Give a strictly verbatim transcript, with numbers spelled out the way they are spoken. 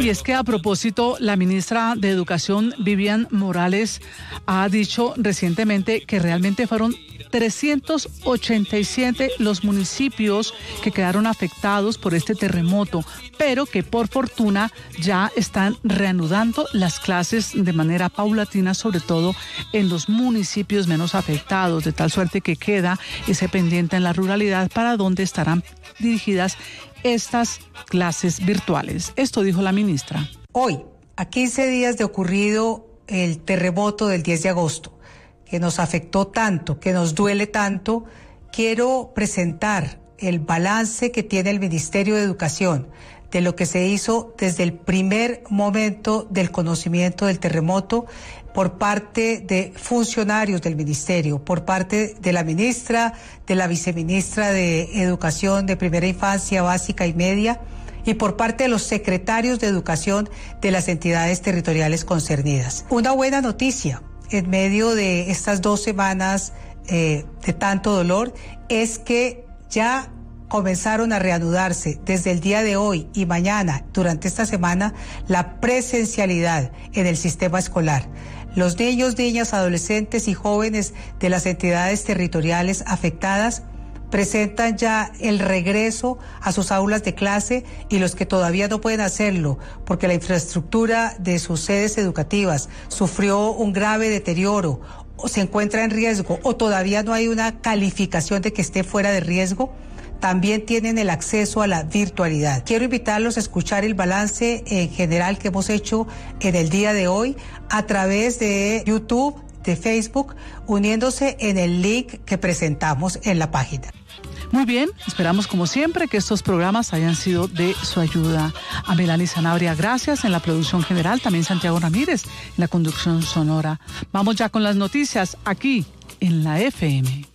Y es que a propósito, la ministra de Educación, Vivian Morales, ha dicho recientemente que realmente fueron trescientos ochenta y siete los municipios que quedaron afectados por este terremoto, pero que por fortuna ya están reanudando las clases de manera paulatina, sobre todo en los municipios menos afectados, de tal suerte que queda ese pendiente en la ruralidad para donde estarán dirigidas estas clases virtuales. Esto dijo la ministra. Hoy, a quince días de ocurrido el terremoto del diez de agosto, que nos afectó tanto, que nos duele tanto, quiero presentar el balance que tiene el Ministerio de Educación de lo que se hizo desde el primer momento del conocimiento del terremoto por parte de funcionarios del ministerio, por parte de la ministra, de la viceministra de Educación de Primera Infancia, Básica y Media, y por parte de los secretarios de Educación de las entidades territoriales concernidas. Una buena noticia en medio de estas dos semanas eh, de tanto dolor es que ya comenzaron a reanudarse desde el día de hoy y mañana, durante esta semana, la presencialidad en el sistema escolar. Los niños, niñas, adolescentes y jóvenes de las entidades territoriales afectadas presentan ya el regreso a sus aulas de clase, y los que todavía no pueden hacerlo porque la infraestructura de sus sedes educativas sufrió un grave deterioro o se encuentra en riesgo o todavía no hay una calificación de que esté fuera de riesgo, también tienen el acceso a la virtualidad. Quiero invitarlos a escuchar el balance en general que hemos hecho en el día de hoy a través de YouTube, de Facebook, uniéndose en el link que presentamos en la página. Muy bien, esperamos como siempre que estos programas hayan sido de su ayuda. A Melanie Sanabria, gracias en la producción general, también Santiago Ramírez en la conducción sonora. Vamos ya con las noticias aquí en la F M.